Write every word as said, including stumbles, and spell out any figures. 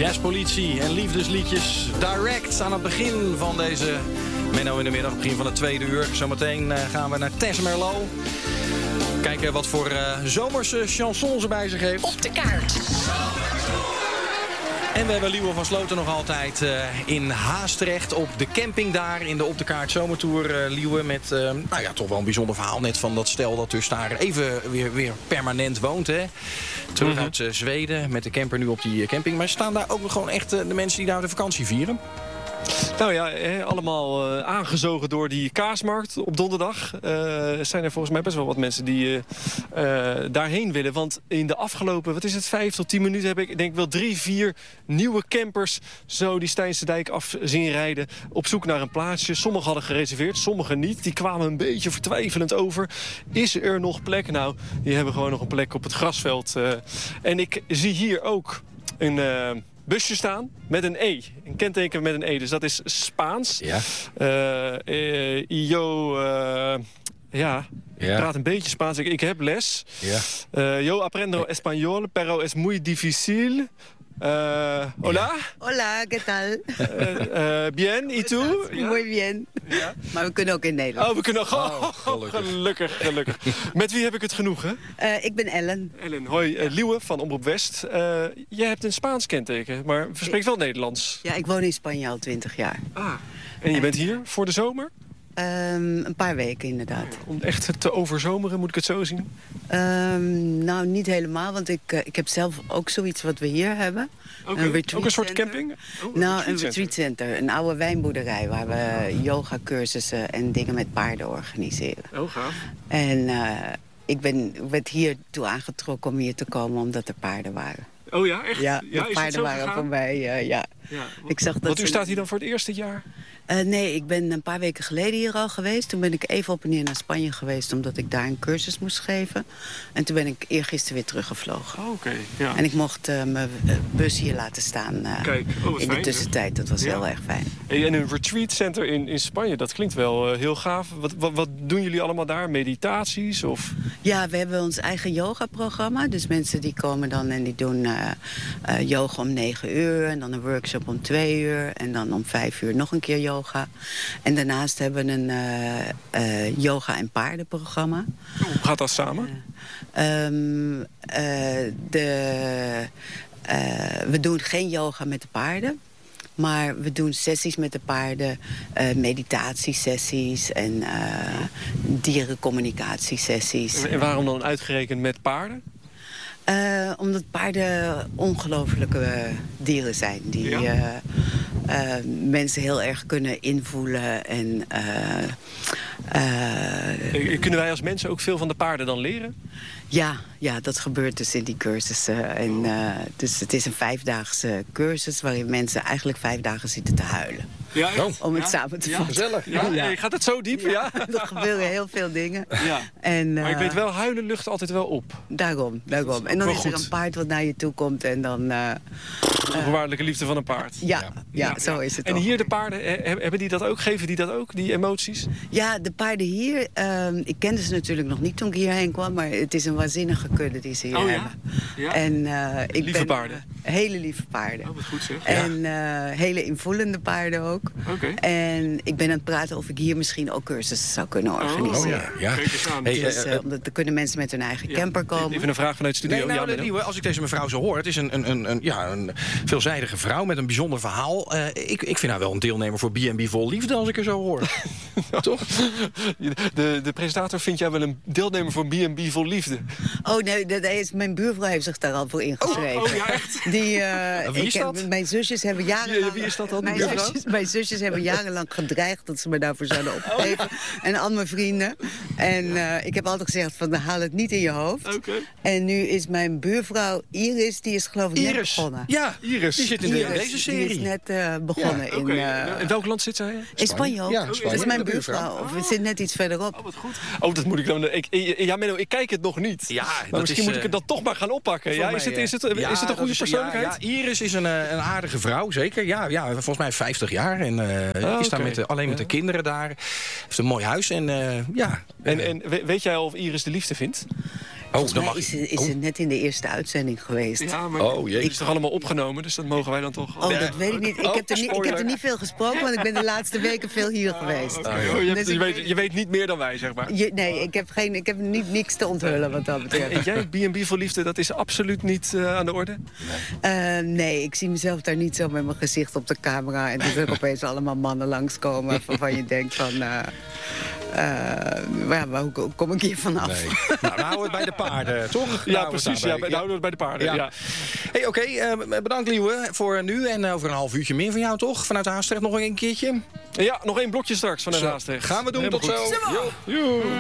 Jazzpolitie en liefdesliedjes direct aan het begin van deze Menno in de middag, begin van het tweede uur. Zometeen uh, gaan we naar Tess Merlot. Kijken wat voor uh, zomerse chansons ze bij zich heeft. Op de kaart. En we hebben Liewe van Sloten nog altijd uh, in Haastrecht op de camping daar in de Op de Kaart Zomertour. Uh, Liewe met uh, nou ja, toch wel een bijzonder verhaal net van dat stel dat dus daar even weer, weer permanent woont. Hè? Terug Mm-hmm. uit uh, Zweden met de camper nu op die camping. Maar staan daar ook nog gewoon echt uh, de mensen die daar de vakantie vieren? Nou ja, eh, allemaal uh, aangezogen door die kaasmarkt op donderdag. Uh, zijn er volgens mij best wel wat mensen die uh, uh, daarheen willen. Want in de afgelopen, wat is het, vijf tot tien minuten... heb ik denk ik wel drie, vier nieuwe campers zo die Steinse dijk af zien rijden. Op zoek naar een plaatsje. Sommigen hadden gereserveerd, sommigen niet. Die kwamen een beetje vertwijfelend over. Is er nog plek? Nou, die hebben gewoon nog een plek op het grasveld. Uh, en ik zie hier ook een... Uh, busje staan met een E. Een kenteken met een E. Dus dat is Spaans. Ja. Uh, uh, yo, uh, ja, Ja. ik praat een beetje Spaans. Ik, ik heb les. Ja. Uh, yo aprendo español, pero es muy difícil. Uh, hola. Hola, ¿qué tal? Uh, uh, bien, ¿y tú? Ja. Muy bien. Ja. Maar we kunnen ook in Nederland. Oh, we kunnen ook... Oh, Oh, gelukkig. gelukkig, gelukkig. Met wie heb ik het genoegen? Uh, ik ben Ellen. Ellen, hoi. Uh, Liewe van Omroep West. Uh, jij hebt een Spaans kenteken, maar verspreekt wel Nederlands. Ja, ik woon in Spanje al twintig jaar. Ah. En je bent hier voor de zomer? Um, een paar weken inderdaad. Om echt te overzomeren, moet ik het zo zien? Um, nou, niet helemaal, want ik, uh, ik heb zelf ook zoiets wat we hier hebben. Okay. Een retreat ook een soort center. camping? Oh, nou, retreat een center. retreat center. Een oude wijnboerderij waar we yoga-cursussen en dingen met paarden organiseren. Oh, gaaf. En uh, ik ben, werd hier toe aangetrokken om hier te komen omdat er paarden waren. Oh ja, echt? Ja, ja de is paarden het zo waren gegaan? voor mij, uh, ja. Ja. Ik zag dat Want u ze- staat hier dan voor het eerste jaar? Uh, nee, ik ben een paar weken geleden hier al geweest. Toen ben ik even op en neer naar Spanje geweest... omdat ik daar een cursus moest geven. En toen ben ik eergisteren weer teruggevlogen. Oh, oké. Okay. Ja. En ik mocht uh, mijn bus hier laten staan uh, Kijk, oh, wat in de fijn, tussentijd. Dat was Ja. heel erg fijn. Hey, en een retreat center in, in Spanje, dat klinkt wel uh, heel gaaf. Wat, wat, wat doen jullie allemaal daar? Meditaties? Of? Ja, we hebben ons eigen yoga-programma. Dus mensen die komen dan en die doen uh, uh, yoga om negen uur... en dan een workshop om twee uur... en dan om vijf uur nog een keer yoga. En daarnaast hebben we een uh, uh, yoga- en paardenprogramma. Hoe gaat dat samen? Uh, um, uh, de, uh, we doen geen yoga met de paarden. Maar we doen sessies met de paarden, uh, meditatiesessies en uh, dierencommunicatiesessies. En waarom dan uitgerekend met paarden? Uh, omdat paarden ongelofelijke dieren zijn. Die Ja? uh, uh, mensen heel erg kunnen invoelen. En, uh, uh, Kunnen wij als mensen ook veel van de paarden dan leren? ja, ja, dat gebeurt dus in die cursussen. En, uh, dus het is een vijfdaagse cursus waarin mensen eigenlijk vijf dagen zitten te huilen. Ja, echt? Om het Ja? samen te Ja? vatten. Gezellig. Ja, Ja. ja. Gaat het zo diep? Ja. Er gebeuren heel veel dingen. Ja. En, uh, Maar ik weet wel, huilen lucht altijd wel op. Daarom, daarom. En dan wel is er goed. een paard wat naar je toe komt en dan... Uh, De onvoorwaardelijke liefde van een paard. ja, ja, zo is het En ook. hier de paarden, eh, hebben die dat ook? Geven die dat ook, die emoties? Ja, de paarden hier, uh, ik kende ze natuurlijk nog niet toen ik hierheen kwam... maar het is een waanzinnige kudde die ze hier Oh ja? hebben. Ja. En, uh, ik Lieve ben, paarden? uh, hele lieve paarden. Oh, wat goed zeg. En uh, hele invoelende paarden ook. Oké. En ik ben aan het praten of ik hier misschien ook cursussen zou kunnen organiseren. Oh ja, ja. Kijk eens aan. Hey, Dus, uh, uh, omdat er kunnen mensen met hun eigen Ja. camper komen. Even een vraag vanuit de studio. Nee, nou, Ja, de Menno. nieuwe, als ik deze mevrouw zo hoor, het is een, een, een, een, ja, een veelzijdige vrouw met een bijzonder verhaal. Uh, ik, ik vind haar wel een deelnemer voor B en B Vol Liefde, als ik er zo hoor. Toch? De, de presentator vindt jij wel een deelnemer voor B en B Vol Liefde. Oh nee, dat is, mijn buurvrouw heeft zich daar al voor ingeschreven. Oh, oh ja, echt? Die, uh, wie is ik dat? Heb, mijn zusjes hebben jarenlang... Ja, wie is dat dan, die Mijn buurvrouw? zusjes, mijn zusjes hebben jarenlang gedreigd dat ze me daarvoor zouden opgeven. En al mijn vrienden. En uh, ik heb altijd gezegd van, haal het niet in je hoofd. Oké. En nu is mijn buurvrouw Iris, die is geloof ik net Iris. begonnen. Ja, Iris. Die zit in de, Iris, deze serie. Die is net uh, begonnen. Oké. in, uh, In welk land zit zij? in Spanje ook. Ja, Dat Spanje. is mijn De buurvrouw. buurvrouw. Of we zitten net iets verderop. Oh, wat goed. Oh, dat moet ik dan... Ik, ja, Menno, ik kijk het nog niet. Ja, maar dat misschien is, moet ik het uh, dan toch maar gaan oppakken. Ja, Voor is, mij, het, is, het, uh, is ja, het een dat goede is- persoonlijkheid? Ja, ja, Iris is een, uh, een aardige vrouw, zeker. Ja, ja, volgens mij vijftig jaar. En uh, Ah, is daar oké. met, de- alleen met Ja. de kinderen daar. Heeft een mooi huis. En uh, ja, En, en we- weet jij al of Iris de liefde vindt? Volgens dan mij mag is, je- het- is oh. het net in de eerste uitzending geweest. Ja, maar Oh, jee. het is toch allemaal opgenomen, dus dat mogen wij dan toch... Oh, dat weet ik niet. Ik, Oh, heb er niet. ik heb er spoiler. niet veel gesproken, want ik ben de laatste weken veel hier geweest. Oké. Oh, je, hebt- Dus je ik weet, weet- je weet niet meer dan wij, zeg maar. Je- nee, ik heb, geen, ik heb niet, niks te onthullen wat dat betreft. En jij, B en B voor Liefde, dat is absoluut niet uh, aan de orde? Uh, nee, ik zie mezelf daar niet zo met mijn gezicht op de camera. En dat er opeens allemaal mannen langskomen waarvan je denkt van... Uh, uh, maar ja, maar hoe hoe kom ik hier vanaf? Nee. Nou, dan houden we het bij de paarden, toch? Ja, Nou, we precies. staan Ja, bij- bij, houden we het bij de paarden. Ja. Ja. Hey, oké, eh, bedankt Liewe voor nu. En over een half uurtje meer van jou, toch? Vanuit Haastrecht nog een keertje. Ja, nog één blokje straks van de Zo, Haastrecht. gaan we doen. Helemaal Tot goed. zo. Jo. Joe.